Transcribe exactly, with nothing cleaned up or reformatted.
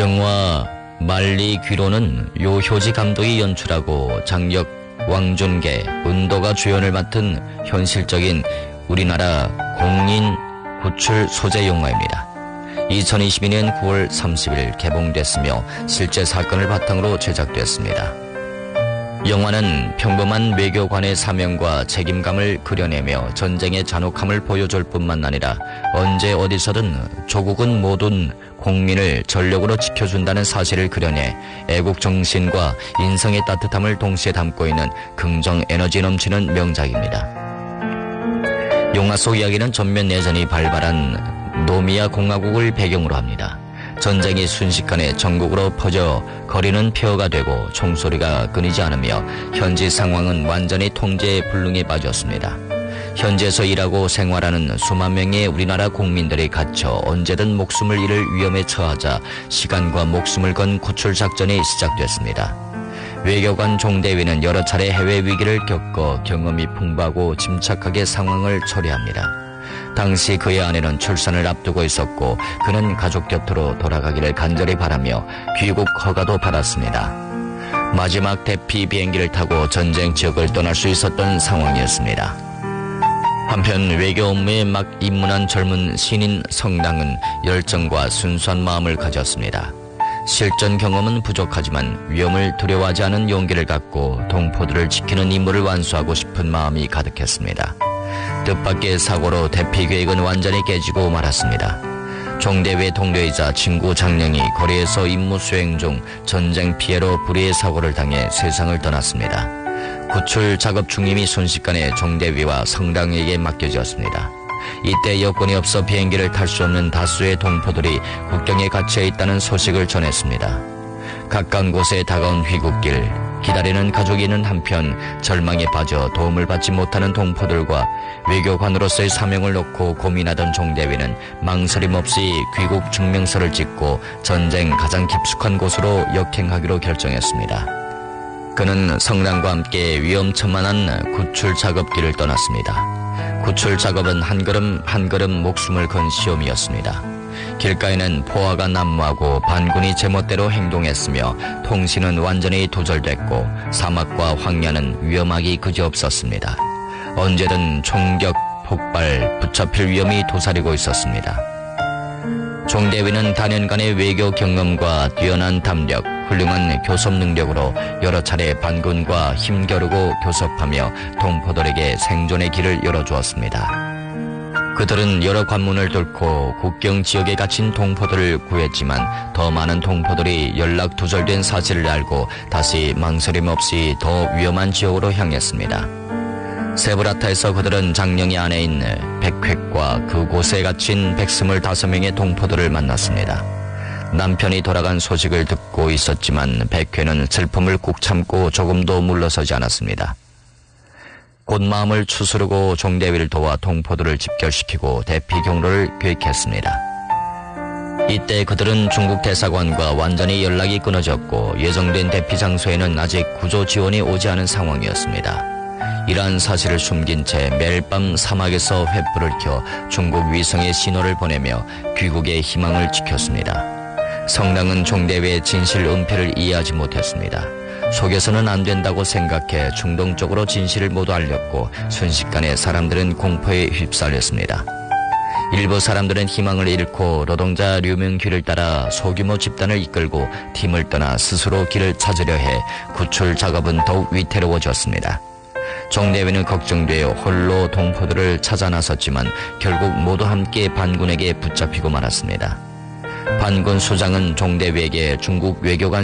영화 말리 귀로는 요효지 감독이 연출하고 장혁, 왕준계, 은도가 주연을 맡은 현실적인 우리나라 공인 구출 소재 영화입니다. 이천이십이 년 구월 삼십일 개봉됐으며 실제 사건을 바탕으로 제작됐습니다. 영화는 평범한 외교관의 사명과 책임감을 그려내며 전쟁의 잔혹함을 보여줄 뿐만 아니라 언제 어디서든 조국은 모든 국민을 전력으로 지켜준다는 사실을 그려내 애국 정신과 인성의 따뜻함을 동시에 담고 있는 긍정 에너지 넘치는 명작입니다. 영화 속 이야기는 전면 내전이 발발한 노미아 공화국을 배경으로 합니다. 전쟁이 순식간에 전국으로 퍼져 거리는 폐허가 되고 총소리가 끊이지 않으며 현지 상황은 완전히 통제의 불능에 빠졌습니다. 현지에서 일하고 생활하는 수만 명의 우리나라 국민들이 갇혀 언제든 목숨을 잃을 위험에 처하자 시간과 목숨을 건 구출 작전이 시작됐습니다. 외교관 종대위는 여러 차례 해외 위기를 겪어 경험이 풍부하고 침착하게 상황을 처리합니다. 당시 그의 아내는 출산을 앞두고 있었고 그는 가족 곁으로 돌아가기를 간절히 바라며 귀국 허가도 받았습니다. 마지막 대피 비행기를 타고 전쟁 지역을 떠날 수 있었던 상황이었습니다. 한편 외교 업무에 막 입문한 젊은 신인 성당은 열정과 순수한 마음을 가졌습니다. 실전 경험은 부족하지만 위험을 두려워하지 않은 용기를 갖고 동포들을 지키는 임무를 완수하고 싶은 마음이 가득했습니다. 뜻밖의 사고로 대피 계획은 완전히 깨지고 말았습니다. 종대회 동료이자 친구 장령이 거리에서 임무 수행 중 전쟁 피해로 불의의 사고를 당해 세상을 떠났습니다. 구출 작업 중임이 순식간에 종대위와 성당에게 맡겨졌습니다. 이때 여권이 없어 비행기를 탈 수 없는 다수의 동포들이 국경에 갇혀 있다는 소식을 전했습니다. 가까운 곳에 다가온 휘국길, 기다리는 가족이 있는 한편 절망에 빠져 도움을 받지 못하는 동포들과 외교관으로서의 사명을 놓고 고민하던 종대위는 망설임 없이 귀국 증명서를 찍고 전쟁 가장 깊숙한 곳으로 역행하기로 결정했습니다. 그는 성당과 함께 위험천만한 구출 작업길을 떠났습니다. 구출 작업은 한 걸음 한 걸음 목숨을 건 시험이었습니다. 길가에는 포화가 난무하고 반군이 제멋대로 행동했으며 통신은 완전히 두절됐고 사막과 황야는 위험하기 그지없었습니다. 언제든 총격, 폭발, 붙잡힐 위험이 도사리고 있었습니다. 종대위는 다년간의 외교 경험과 뛰어난 담력, 훌륭한 교섭 능력으로 여러 차례 반군과 힘겨루고 교섭하며 동포들에게 생존의 길을 열어주었습니다. 그들은 여러 관문을 뚫고 국경 지역에 갇힌 동포들을 구했지만 더 많은 동포들이 연락 두절된 사실을 알고 다시 망설임 없이 더 위험한 지역으로 향했습니다. 세브라타에서 그들은 장령이 안에 있는 백획과 그곳에 갇힌 백스물다섯 명의 동포들을 만났습니다. 남편이 돌아간 소식을 듣고 있었지만 백회는 슬픔을 꾹 참고 조금도 물러서지 않았습니다. 곧 마음을 추스르고 종대위를 도와 동포들을 집결시키고 대피 경로를 계획했습니다. 이때 그들은 중국 대사관과 완전히 연락이 끊어졌고 예정된 대피 장소에는 아직 구조 지원이 오지 않은 상황이었습니다. 이러한 사실을 숨긴 채 매일 밤 사막에서 횃불을 켜 중국 위성에 신호를 보내며 귀국의 희망을 지켰습니다. 성당은 종대위의 진실 은폐를 이해하지 못했습니다. 속여서는 안 된다고 생각해 충동적으로 진실을 모두 알렸고 순식간에 사람들은 공포에 휩쓸렸습니다. 일부 사람들은 희망을 잃고 노동자 류명규를 따라 소규모 집단을 이끌고 팀을 떠나 스스로 길을 찾으려 해 구출 작업은 더욱 위태로워졌습니다. 종대위는 걱정되어 홀로 동포들을 찾아 나섰지만 결국 모두 함께 반군에게 붙잡히고 말았습니다. 반군 수장은 종대위에게 중국 외교관